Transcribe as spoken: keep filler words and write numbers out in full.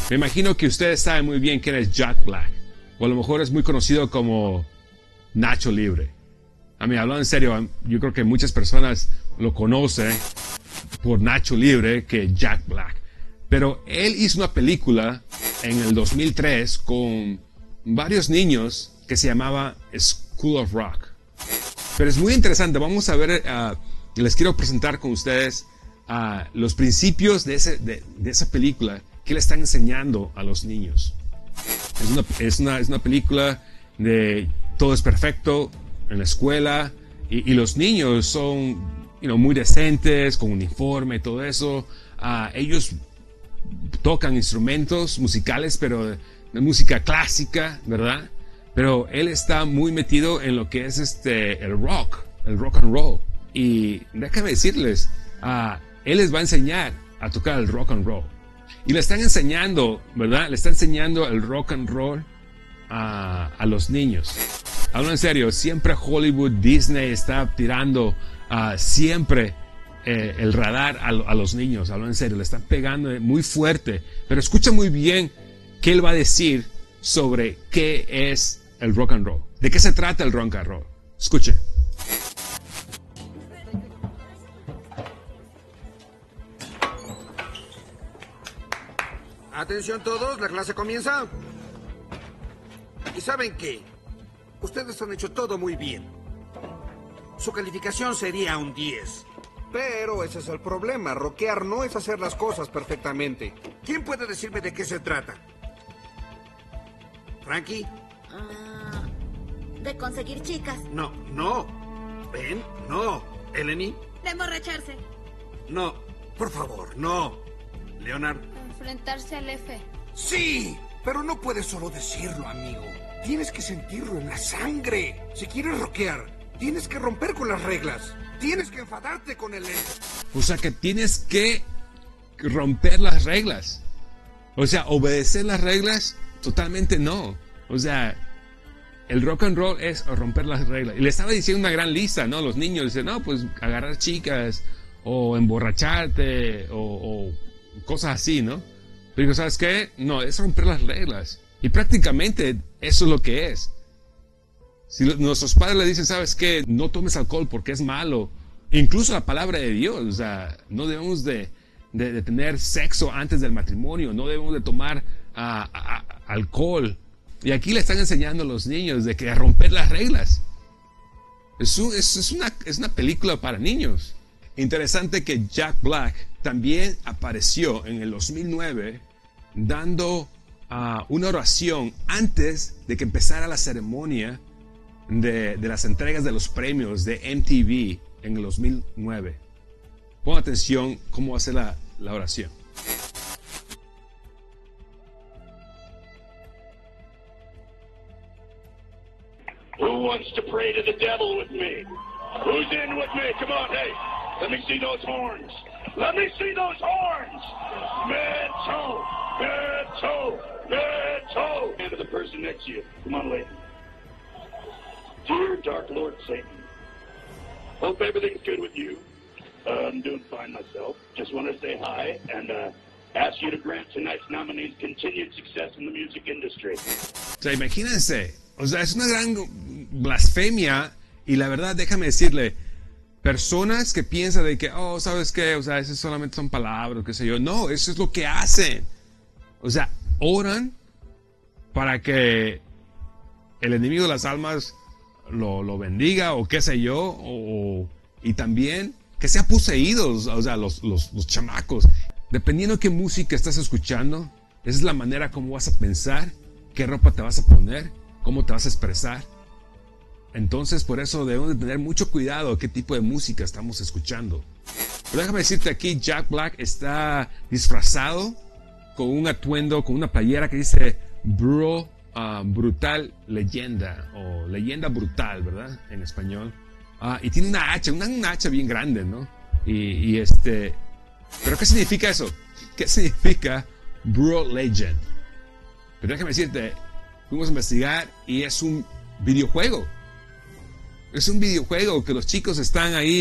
Me imagino que ustedes saben muy bien quién es Jack Black, o a lo mejor es muy conocido como Nacho Libre. A mí, hablando en serio, yo creo que muchas personas lo conocen por Nacho Libre que Jack Black. Pero él hizo una película en el dos mil tres con varios niños que se llamaba School of Rock. Pero es muy interesante. Vamos a ver, uh, les quiero presentar con ustedes uh, los principios de, ese, de, de esa película que le están enseñando a los niños. Es una, es una, es una película de todo es perfecto en la escuela y, y los niños son you know, muy decentes, con uniforme y todo eso. Uh, ellos tocan instrumentos musicales, pero de, de música clásica, ¿verdad? Pero él está muy metido en lo que es este, el rock, el rock and roll. Y déjame decirles, uh, él les va a enseñar a tocar el rock and roll. Y le están enseñando, ¿verdad? Le está enseñando el rock and roll a, a los niños. Hablo en serio, siempre Hollywood, Disney está tirando uh, siempre eh, el radar a, a los niños. Hablo en serio, le están pegando muy fuerte. Pero escucha muy bien qué él va a decir sobre qué es el rock and roll. ¿De qué se trata el rock and roll? Escuche. Atención todos, la clase comienza. ¿Y saben qué? Ustedes han hecho todo muy bien. Su calificación sería un diez. Pero ese es el problema. Rockear no es hacer las cosas perfectamente. ¿Quién puede decirme de qué se trata? ¿Frankie? Uh, de conseguir chicas. No, no. ¿Ben? No. ¿Eleni? De emborracharse. No. Por favor, no. ¿Leonard? Enfrentarse al F. ¡Sí! Pero no puedes solo decirlo, amigo. Tienes que sentirlo en la sangre. Si quieres rockear, tienes que romper con las reglas. Tienes que enfadarte con el F. O sea que tienes que romper las reglas. O sea, obedecer las reglas, totalmente no. O sea, el rock and roll es romper las reglas. Y le estaba diciendo una gran lista, ¿no? Los niños dicen, no, pues agarrar chicas, o emborracharte, o, o cosas así, ¿no? Pero digo, ¿sabes qué? No, es romper las reglas. Y prácticamente eso es lo que es. Si nuestros padres le dicen, ¿sabes qué? No tomes alcohol porque es malo. Incluso la palabra de Dios, o sea, no debemos de, de, de tener sexo antes del matrimonio, no debemos de tomar uh, a, a, alcohol. Y aquí le están enseñando a los niños de que a romper las reglas. Es, un, es, es, una, es una película para niños. Interesante que Jack Black también apareció en el dos mil nueve dando uh, una oración antes de que empezara la ceremonia de, de las entregas de los premios de M T V en el dos mil nueve. Pon atención cómo hace la, la oración. Who wants to pray to the devil with me? Who's in with me? Come on, hey. Let me see those horns. Let me see those horns. Metal, metal, metal. Hand to the person next to you. Come on, lady. Dear Dark Lord Satan, hope everything's good with you. Uh, I'm doing fine myself. Just want to say hi and uh, ask you to grant tonight's nominees continued success in the music industry. O sea, imagínense. O sea, es una gran blasfemia. Y la verdad, déjame decirle, personas que piensan de que, oh, ¿sabes qué? O sea, eso solamente son palabras, qué sé yo. No, eso es lo que hacen. O sea, oran para que el enemigo de las almas lo, lo bendiga o qué sé yo. O, y también que sea poseídos, o sea, los, los, los chamacos. Dependiendo de qué música estás escuchando, esa es la manera como vas a pensar, qué ropa te vas a poner, cómo te vas a expresar. Entonces, por eso debemos de tener mucho cuidado qué tipo de música estamos escuchando. Pero déjame decirte aquí, Jack Black está disfrazado con un atuendo, con una playera que dice Bro, uh, Brutal Leyenda, o Leyenda Brutal, ¿verdad? En español. Uh, y tiene una hacha, una, una hacha bien grande, ¿no? Y, y este... ¿Pero qué significa eso? ¿Qué significa Bro Legend? Pero déjame decirte, fuimos a investigar y es un videojuego. Es un videojuego que los chicos están ahí